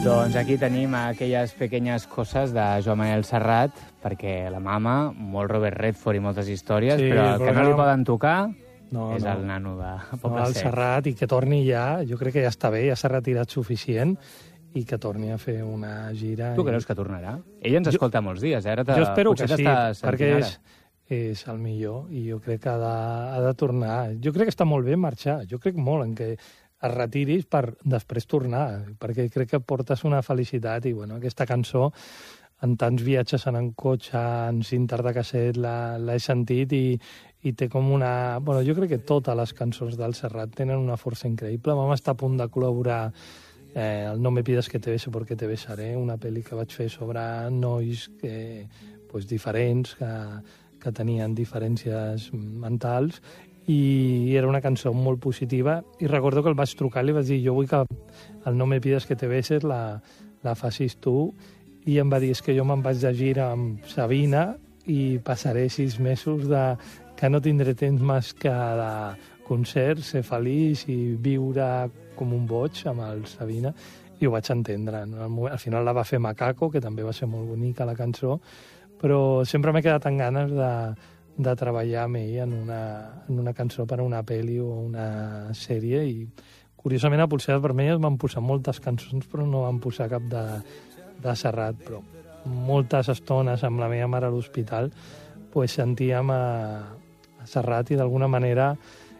Doncs aquí tenim aquelles pequeñas coses de Joan Manel Serrat, perquè la mama, molt Robert Redford i moltes històries, Sí, però el que no li poden tocar No, és no. el nano de No, Poble el Sec. Serrat, i que torni ja, jo crec que ja està bé, ja s'ha retirat suficient, i que torni a fer una gira. Tu creus que tornarà? Ell ens escolta molts dies, ara Jo espero que sí, perquè ara. és el millor, i jo crec que ha de tornar. Jo crec que està molt bé marxar, jo crec molt en que es retiris per després tornar, perquè crec que portes una felicitat, i bueno, aquesta cançó, en tants viatges en cotxe, en cintes de casset, l'he sentit, i té com una... Bueno, jo crec que totes les cançons del Serrat tenen una força increïble. Vam estar a punt de col·laborar el No me pides que te bese porque te besaré, una pel·li que vaig fer sobre nois diferents, que tenien diferències mentals, i era una cançó molt positiva, i recordo que el vaig trucar i li vaig dir, jo vull que el No me pides que te beses la facis tu, i em va dir, és que jo me'n vaig de gira amb Sabina i passaré 6 mesos que no tindré temps més que de concerts, ser feliç i viure com un boig amb el Sabina, i ho vaig entendre. Al final la va fer Macaco, que també va ser molt bonica la cançó, però sempre m'he quedat amb ganes de treballar amb ell en una cançó per a una pel·li o una sèrie, i curiosament a Polseres Vermelles van posar moltes cançons, però no van posar cap de Serrat, però moltes estones amb la meva mare a l'hospital sentíem a Serrat, i d'alguna manera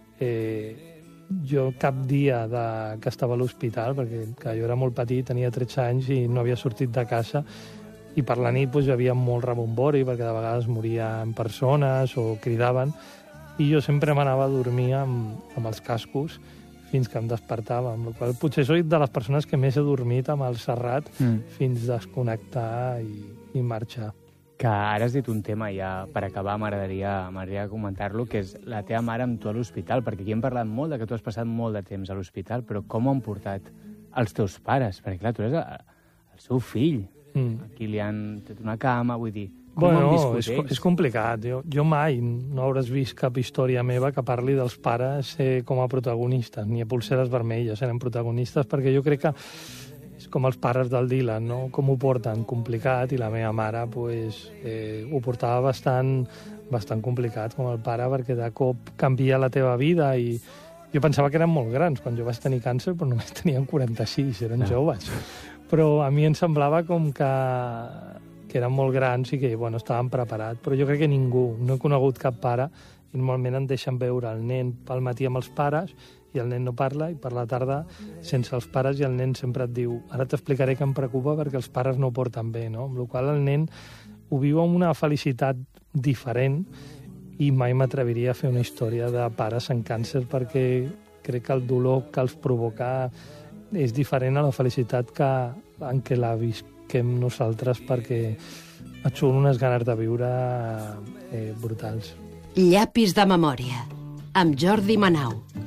jo cap dia que estava a l'hospital, perquè jo era molt petit, tenia 13 anys i no havia sortit de casa, i per la nit hi havia molt rebombori, perquè de vegades morien persones o cridaven, i jo sempre m'anava a dormir amb els cascos fins que em despertava, amb la qual cosa potser soc de les persones que més he dormit amb el Serrat fins desconnectar i marxar. Que ara has dit un tema, ja per acabar m'agradaria comentar-lo, que és la teva mare amb tu a l'hospital, perquè aquí hem parlat molt que tu has passat molt de temps a l'hospital, però com ho han portat els teus pares? Perquè clar, tu eres el seu fill, aquí li han tret una cama, vull dir, com ho han viscut ells? És complicat. Jo mai no hauràs vist cap història meva que parli dels pares com a protagonistes, ni a Polseres Vermelles eren protagonistes, perquè jo crec que és com els pares del Dylan, no? Com ho porten complicat, i la meva mare ho portava bastant complicat com el pare, perquè de cop canvia la teva vida, i jo pensava que eren molt grans quan jo vaig tenir càncer, però només tenien 46, eren joves. Però a mi em semblava com que eren molt grans i que estaven preparats, però jo crec que ningú, no he conegut cap pare, i normalment en deixen veure el nen pel matí amb els pares, i el nen no parla, i per la tarda sense els pares, i el nen sempre et diu, ara t'explicaré que em preocupa perquè els pares no ho porten bé, no? Amb la qual cosa el nen ho viu amb una felicitat diferent, i mai m'atreviria a fer una història de pares en càncer, perquè crec que el dolor que els provoca és diferent a la felicitat en què la visquem nosaltres, perquè et són unes ganes de viure brutals. Llapis de memòria, amb Jordi Manau.